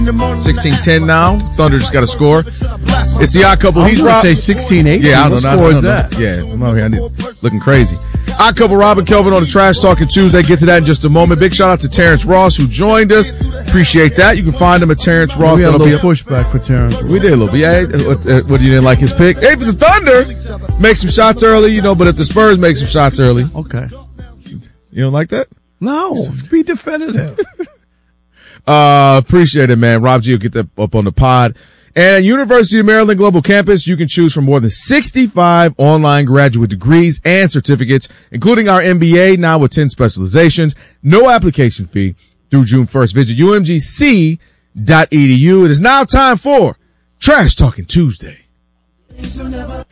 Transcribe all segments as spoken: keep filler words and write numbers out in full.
sixteen ten now. Thunder just got a score. It's the Odd Couple. He's Rob. Say sixteen eighteen. Yeah, I don't know. What score is that? Yeah, I'm out here. I need, looking crazy. Odd Couple, Rob and Kelvin on the Trash Talking Tuesday. Get to that in just a moment. Big shout out to Terrence Ross who joined us. Appreciate that. You can find him at Terrence Ross. We had a little pushback for Terrence. We did a little bit. Yeah, what, uh, what, you didn't like his pick? Hey, for the Thunder, make some shots early, you know, but if the Spurs make some shots early. Okay. You don't like that? No. Be definitive. uh, appreciate it, man. Rob G will get that up on the pod. And University of Maryland Global Campus, you can choose from more than sixty-five online graduate degrees and certificates, including our M B A now with ten specializations. No application fee through June first. Visit U M G C dot E D U. It is now time for Trash Talking Tuesday. Don't you ever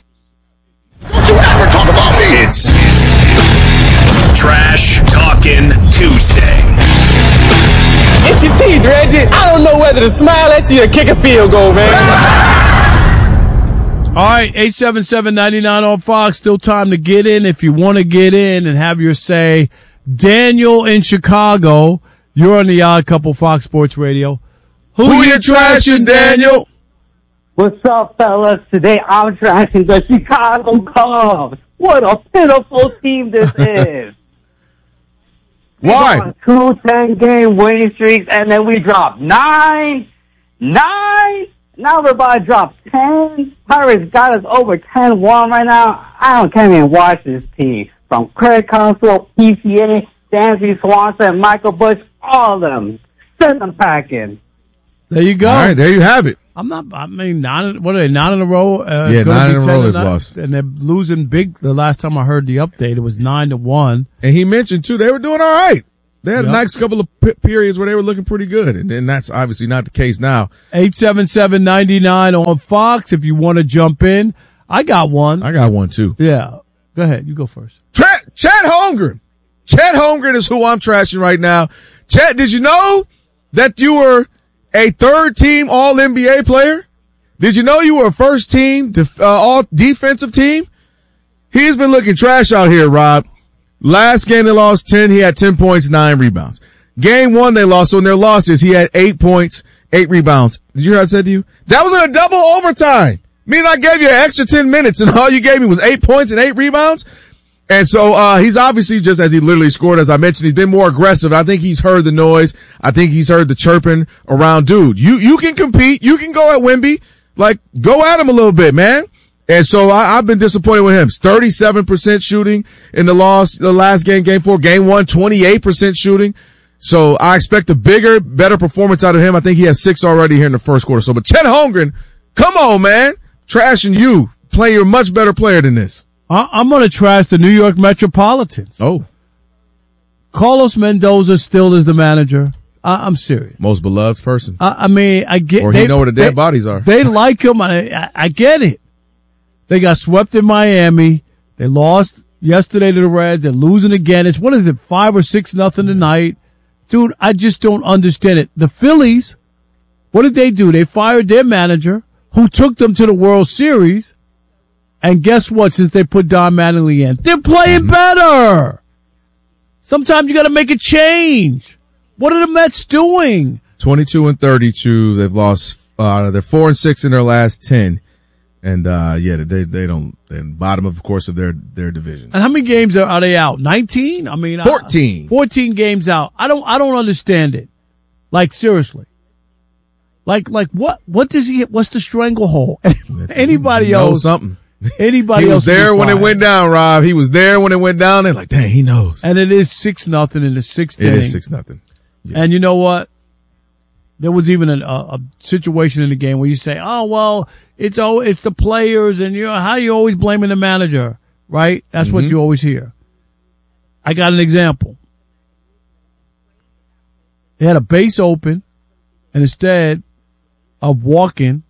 talk about me. It's Trash Talking Tuesday. It's your teeth, Reggie. I don't know whether to smile at you or kick a field goal, man. All right, eight seven seven, nine nine on Fox. Still time to get in if you want to get in and have your say. Daniel in Chicago, you're on the Odd Couple Fox Sports Radio. Who, Who you trashing, Daniel? What's up, fellas? Today I'm trashing the Chicago Cubs. What a pitiful team this is. Why? Two ten-game winning streaks, and then we dropped nine, nine. Now we're about to drop ten. Pirates got us over ten one right now. I don't can't even watch this team. From Craig Counsell, P C A, Dansby Swanson, Michael Bush, all of them. Send them packing. There you go. All right, there you have it. I'm not, I mean, nine, what are they, nine in a row? Uh, yeah, nine in a row is lost. And they're losing big. The last time I heard the update, it was nine to one. And he mentioned, too, they were doing all right. They had yep. a nice couple of p- periods where they were looking pretty good. And, and that's obviously not the case now. eight seven seven, nine nine on Fox if you want to jump in. I got one. I got one, too. Yeah. Go ahead. You go first. Tra- Chet Holmgren. Chet Holmgren is who I'm trashing right now. Chet, did you know that you were a third-team All-N B A player? Did you know you were a first-team def- uh, all-defensive team? He's been looking trash out here, Rob. Last game they lost ten, he had ten points, nine rebounds. Game one they lost, so in their losses, he had eight points, eight rebounds. Did you hear what I said to you? That was in a double overtime. Meaning I gave you an extra ten minutes and all you gave me was eight points and eight rebounds. And so, uh, he's obviously just as he literally scored, as I mentioned, he's been more aggressive. I think he's heard the noise. I think he's heard the chirping around. Dude, you, you can compete. You can go at Wemby. Like, go at him a little bit, man. And so I, I've been disappointed with him. thirty-seven percent shooting in the loss, the last game, game four, game one, twenty-eight percent shooting. So I expect a bigger, better performance out of him. I think he has six already here in the first quarter. So, but Chet Holmgren, come on, man. Trashing you. Play, you're a much better player than this. I'm going to trash the New York Metropolitans. Oh. Carlos Mendoza still is the manager. I, I'm serious. Most beloved person. I, I mean, I get. Or they, he know where the dead they, bodies are. They like him. I, I, I get it. They got swept in Miami. They lost yesterday to the Reds. They're losing again. It's, what is it, five or six nothing tonight? Dude, I just don't understand it. The Phillies, what did they do? They fired their manager who took them to the World Series. And guess what? Since they put Don Mattingly in, they're playing better. Sometimes you got to make a change. What are the Mets doing? twenty-two and thirty-two. They've lost. Uh, they're four and six in their last ten, and uh, yeah, they they don't. They're bottom, of course, of their their division. And how many games are, are they out? Nineteen? I mean, fourteen. Uh, Fourteen games out. I don't. I don't understand it. Like seriously. Like like what? What does he? What's the stranglehold? Anybody he else? Something. Anybody he else was there when it went down, Rob. He was there when it went down. They're like, dang, he knows. And it is six nothing in the sixth inning. It is six nothing. Yeah. And you know what? There was even a, a, a situation in the game where you say, "Oh well, it's oh, it's the players," and you know how you always blaming the manager, right? That's mm-hmm. what you always hear. I got an example. They had a base open, and instead of walking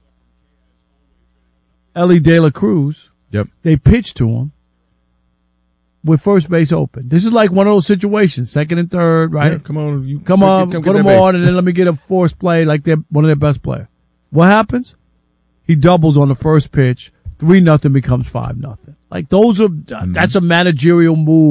Ellie De La Cruz, yep, they pitched to him with first base open. This is like one of those situations, second and third, right? Yeah, come on, you come on, come put them on, and then let me get a forced play like they're one of their best players. What happens? He doubles on the first pitch. Three nothing becomes five nothing. Like those are, mm-hmm. that's a managerial move.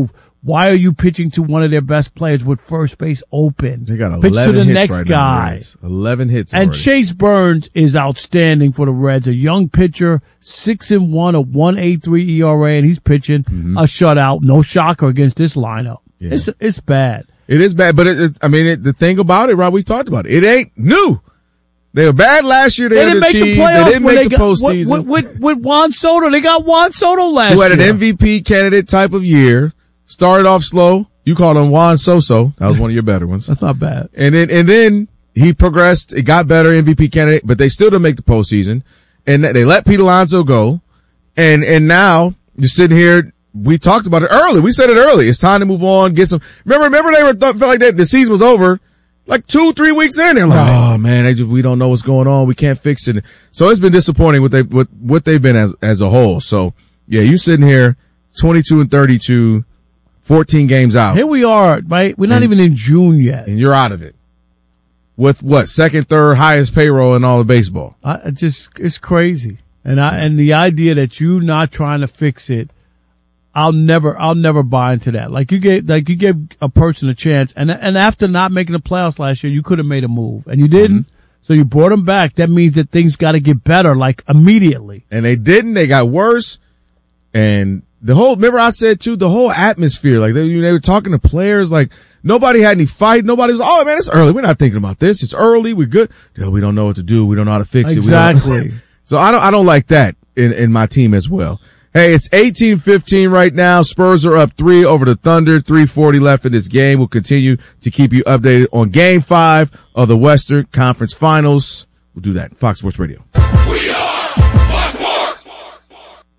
Why are you pitching to one of their best players with first base open? They got Pitch eleven to the hits next right guy. now, the Reds. eleven hits And already. Chase Burns is outstanding for the Reds. A young pitcher, six and one, a one eight three E R A, and he's pitching Mm-hmm. a shutout. No shocker against this lineup. Yeah. It's it's bad. It is bad, but it, it, I mean, it, the thing about it, Rob, we talked about it. It ain't new. They were bad last year. They, They didn't make the underachieved. playoffs. They didn't when make they the got, postseason. With, with, with Juan Soto, they got Juan Soto last Who had an year. M V P candidate type of year. Started off slow. You called him Juan Soso. That was one of your better ones. That's not bad. And then, and then he progressed. It got better, M V P candidate, but they still didn't make the postseason. And they let Pete Alonso go. And, and now you're sitting here. We talked about it early. We said it early. It's time to move on. Get some, remember, remember they were, th- felt like that the season was over. Like two, three weeks in, they're like, Right. oh man, they just, we don't know what's going on. We can't fix it. So it's been disappointing what they, what, what they've been as, as a whole. So yeah, you sitting here twenty-two and thirty-two, fourteen games out. Here we are, right? We're not And- even in June yet. And you're out of it. With what? Second, third highest payroll in all of baseball. I I just, it's crazy. And I, and the idea that you not trying to fix it, I'll never, I'll never buy into that. Like you gave, like you gave a person a chance, and and after not making the playoffs last year, you could have made a move, and you didn't. Mm-hmm. So you brought him back. That means that things got to get better, like immediately. And they didn't. They got worse. And the whole, remember I said too, the whole atmosphere, like they, they were talking to players, like nobody had any fight. Nobody was, oh man, it's early. We're not thinking about this. It's early. We're good. Yeah, we don't know what to do. We don't know how to fix it. We don't- Exactly. So I don't, I don't like that in, in my team as well. Hey, it's eighteen fifteen right now. Spurs are up three over the Thunder. three forty left in this game. We'll continue to keep you updated on game five of the Western Conference Finals. We'll do that. Fox Sports Radio. We are Fox Sports.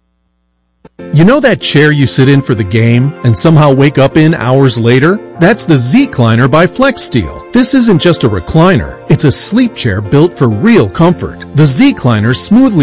You know that chair you sit in for the game and somehow wake up in hours later? That's the Z-Cliner by FlexSteel. This isn't just a recliner. It's a sleep chair built for real comfort. The Z-Cliner smoothly